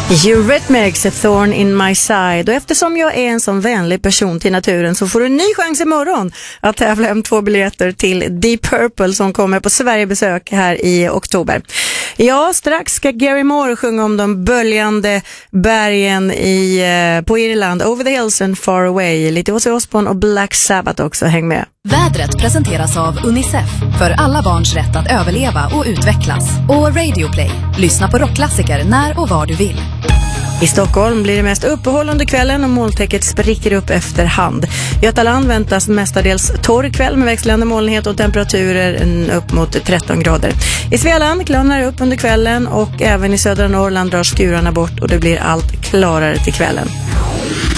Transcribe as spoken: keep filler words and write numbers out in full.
Eurythmics, A Thorn in My Side. Och eftersom jag är en sån vänlig person till naturen så får du en ny chans imorgon att tävla hem två biljetter till Deep Purple som kommer på Sverigebesök här i oktober. Ja, strax ska Gary Moore sjunga om de böljande bergen i, eh, på Irland, Over the Hills and Far Away. Lite Ozzy Osbourne och Black Sabbath också, häng med. Vädret presenteras av Unicef för alla barns rätt att överleva och utvecklas. Och Radio Play. Lyssna på rockklassiker när och var du vill. I Stockholm blir det mest uppehåll under kvällen och molntäcket spricker upp efter hand. Götaland väntas mestadels torr kväll med växlande molnighet och temperaturer upp mot tretton grader. I Svealand klarnar det upp under kvällen och även i södra Norrland drar skurarna bort och det blir allt klarare till kvällen.